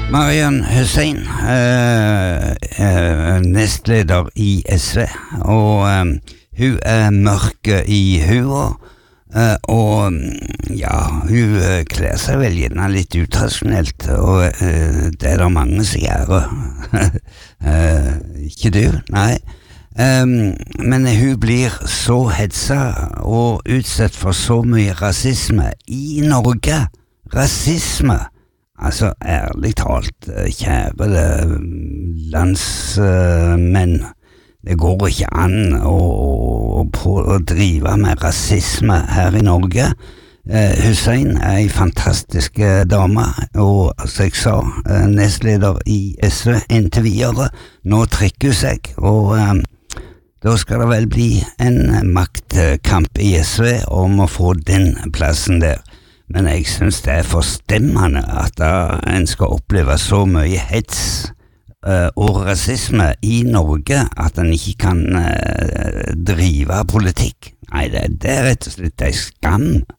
Marian Hussein, nestleder i SV, og hun mørk i huet, og ja, hun kler seg vel gjerne litt utradisjonelt, og det det mange som gjør. Ikke du, nei. Men hun blir så hetsa og utsatt for så mye rasisme i Norge. Rasisme! Altså, ærlig talt, kjære landsmenn, det går ikke an å drive med rasisme her i Norge. Hussein en fantastisk dame, og som jeg sa, nestleder i SV inntil videre. Nå trekker hun seg, og da skal det vel bli en maktkamp i SV om å få den plassen der. Men jeg synes det forstemmende at en skal oppleve så mye hets og rasisme i Norge at en ikke kan drive politikk. Nei, det rett og slett en skam.